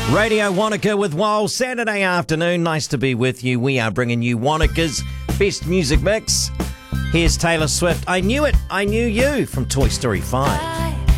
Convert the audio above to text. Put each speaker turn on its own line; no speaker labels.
Radio Wanaka with Wild Saturday afternoon. Nice to be with you. We are bringing you Wanaka's best music mix. Here's Taylor Swift. I Knew It, I Knew You from Toy Story 5.